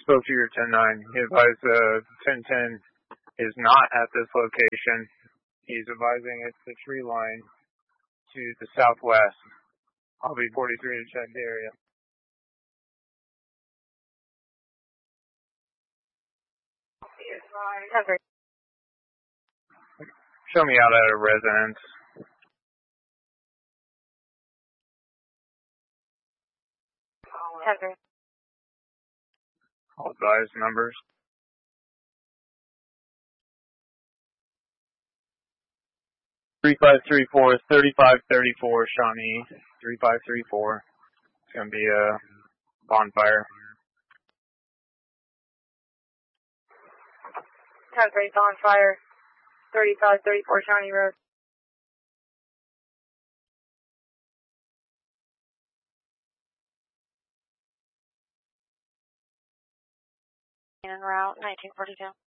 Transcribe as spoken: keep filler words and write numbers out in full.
Spoke to your ten nine. He advised uh, ten ten is not at this location. He's advising it's the tree line to the southwest. I'll be forty-three to check the area. Show me out at a residence. Heather. I'll advise numbers. three five three four, thirty-five thirty-four, Shawnee. three five three four. It's going to be a bonfire. ten three bonfire. thirty-five thirty-four Shawnee Road. En route, nineteen forty-two.